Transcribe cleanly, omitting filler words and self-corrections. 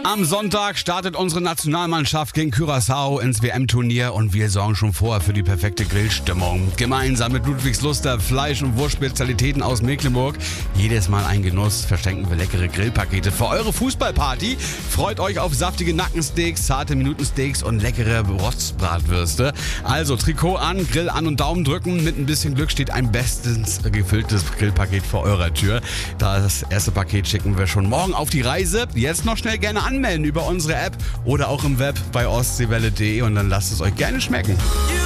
Am Sonntag startet unsere Nationalmannschaft gegen Curaçao ins WM-Turnier und wir sorgen schon vorher für die perfekte Grillstimmung. Gemeinsam mit Ludwigsluster Fleisch- und Wurstspezialitäten aus Mecklenburg. Jedes Mal ein Genuss, verschenken wir leckere Grillpakete für eure Fußballparty. Freut euch auf saftige Nackensteaks, zarte Minutensteaks und leckere Rostbratwürste. Also Trikot an, Grill an und Daumen drücken. Mit ein bisschen Glück steht ein bestens gefülltes Grillpaket vor eurer Tür. Das erste Paket schicken wir schon morgen auf die Reise. Jetzt noch schnell gerne anmelden über unsere App oder auch im Web bei ostseewelle.de und dann lasst es euch gerne schmecken.